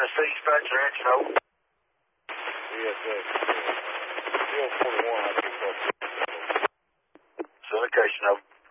Tennessee, dispatcher, answer, over. Yes, sir. Field 41, I think that's Syndication, over.